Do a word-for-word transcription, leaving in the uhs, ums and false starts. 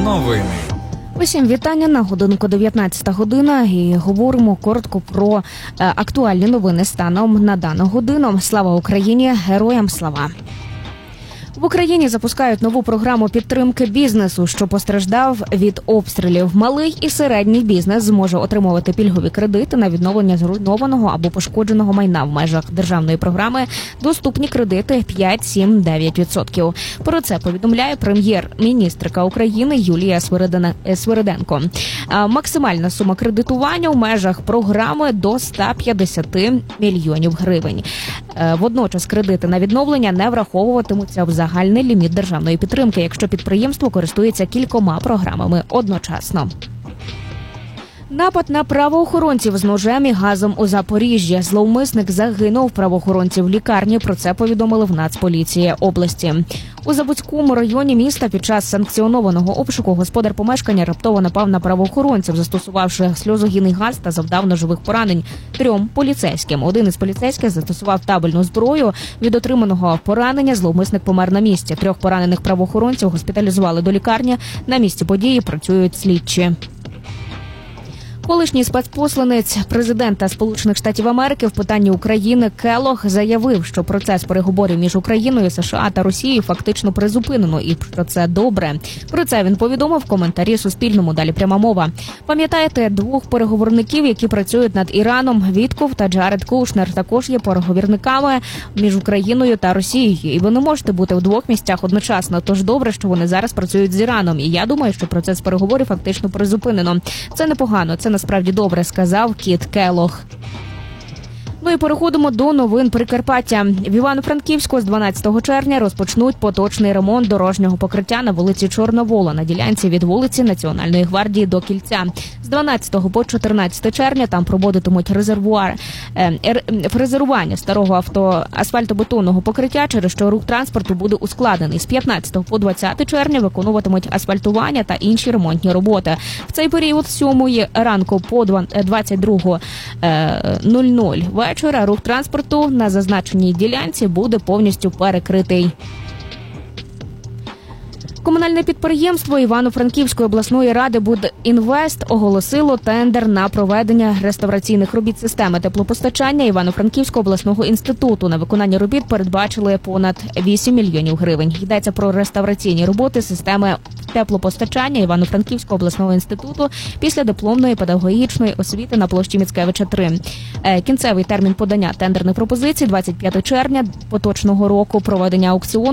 Новини. Усім вітання на годинку дев'ятнадцята година і говоримо коротко про е, актуальні новини станом на дану годину. Слава Україні! Героям слава! В Україні запускають нову програму підтримки бізнесу, що постраждав від обстрілів. Малий і середній бізнес зможе отримувати пільгові кредити на відновлення зруйнованого або пошкодженого майна в межах державної програми «Доступні кредити п'ять, сім, дев'ять відсотків». Про це повідомляє прем'єр-міністрка України Юлія Свириденко. Максимальна сума кредитування у межах програми до ста п'ятдесяти мільйонів гривень. Водночас кредити на відновлення не враховуватимуться в загальний ліміт державної підтримки, якщо підприємство користується кількома програмами одночасно. Напад на правоохоронців з ножем і газом у Запоріжжі. Зловмисник загинув, правоохоронці в лікарні. Про це повідомили в Нацполіції області. У Забудському районі міста під час санкціонованого обшуку господар помешкання раптово напав на правоохоронців, застосувавши сльозогінний газ та завдав ножових поранень трьом поліцейським. Один із поліцейських застосував табельну зброю. Від отриманого поранення зловмисник помер на місці. Трьох поранених правоохоронців госпіталізували до лікарні. На місці події працюють слідчі. Колишній спецпосланець президента Сполучених Штатів Америки в питанні України Келлог заявив, що процес переговорів між Україною, США та Росією фактично призупинено, і що це добре. Про це він повідомив в коментарі Суспільному. Далі пряма мова. Пам'ятаєте двох переговорників, які працюють над Іраном? Вітков та Джаред Кушнер також є переговорниками між Україною та Росією. І ви не можете бути в двох місцях одночасно. Тож добре, що вони зараз працюють з Іраном. І я думаю, що процес переговорів фактично призупинено. Це непогано, це насправді добре, сказав Кіт Келлог. Ну і переходимо до новин Прикарпаття. В Івано-Франківську з дванадцятого червня розпочнуть поточний ремонт дорожнього покриття на вулиці Чорновола на ділянці від вулиці Національної гвардії до Кільця. З дванадцятого по чотирнадцяте червня там проводитимуть резервуар е, фрезерування старого авто асфальтобетонного покриття, через що рух транспорту буде ускладнений. З п'ятнадцятого по двадцяте червня виконуватимуть асфальтування та інші ремонтні роботи. В цей період з сьомої ранку по двадцять друга нуль нуль вечора рух транспорту на зазначеній ділянці буде повністю перекритий. Комунальне підприємство Івано-Франківської обласної ради «Будінвест» оголосило тендер на проведення реставраційних робіт системи теплопостачання Івано-Франківського обласного інституту. На виконання робіт передбачили понад вісім мільйонів гривень. Йдеться про реставраційні роботи системи теплопостачання Івано-Франківського обласного інституту після дипломної педагогічної освіти на площі Міцкевича три. Кінцевий термін подання тендерних пропозицій – двадцять п'яте червня поточного року. Проведення аукціону